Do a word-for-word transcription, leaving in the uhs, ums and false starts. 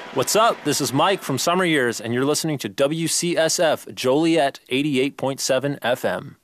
What's up? This is Mike from Summer Years, and you're listening to W C S F Joliet eighty-eight point seven F M.